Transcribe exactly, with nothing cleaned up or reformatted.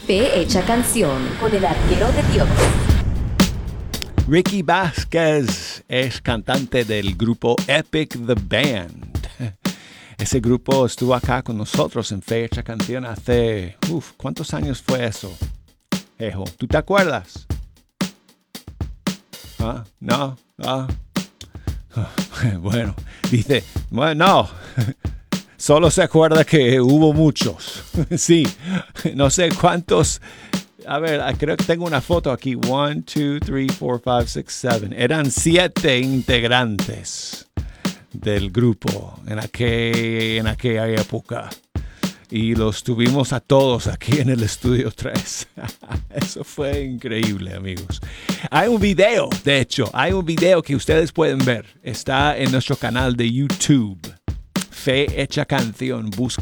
Fe Hecha Canción con el arquero de Dios. Ricky Vázquez es cantante del grupo Epic the Band. Ese grupo estuvo acá con nosotros en Fe Hecha Canción hace... Uf, ¿cuántos años fue eso? Ejo, ¿tú te acuerdas? ¿Ah? ¿No? ¿Ah? Bueno, dice... Bueno, no. Solo se acuerda que hubo muchos. Sí, no sé cuántos... A ver, creo que tengo una foto aquí. One, two, three, four, five, six, seven. Eran siete integrantes del grupo en, aquel, en aquella época. Y los tuvimos a todos aquí en el estudio tres. Eso fue increíble, amigos. Hay un video, de hecho, hay un video que ustedes pueden ver. Está en nuestro canal de YouTube. Fe Hecha Canción. Busca